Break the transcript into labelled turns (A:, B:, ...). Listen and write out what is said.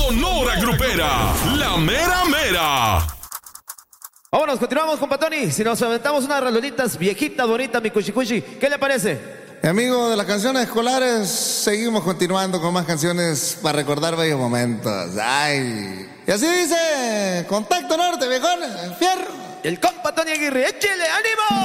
A: Sonora Grupera, la mera mera.
B: Vámonos, continuamos, compa Tony. Si nos aventamos unas rolonitas viejitas, bonitas, mi cuchicuchi, ¿qué le parece?
C: Amigo de las canciones escolares, seguimos continuando con más canciones para recordar bellos momentos. Ay. Y así dice, Contacto Norte, viejón, fierro.
B: El compa Tony Aguirre, échele ánimo.